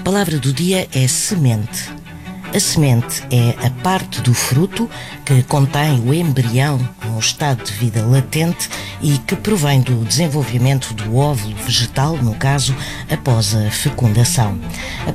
palavra do dia é semente. A semente é a parte do fruto que contém o embrião num estado de vida latente e que provém do desenvolvimento do óvulo vegetal, no caso, após a fecundação.